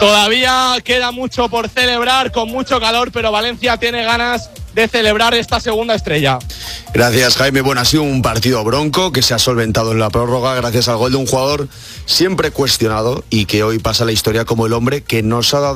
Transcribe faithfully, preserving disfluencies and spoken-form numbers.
Todavía queda mucho por celebrar, con mucho calor, pero Valencia tiene ganas de celebrar esta segunda estrella. Gracias, Jaime. Bueno, ha sido un partido bronco que se ha solventado en la prórroga gracias al gol de un jugador siempre cuestionado y que hoy pasa a la historia como el hombre que nos ha dado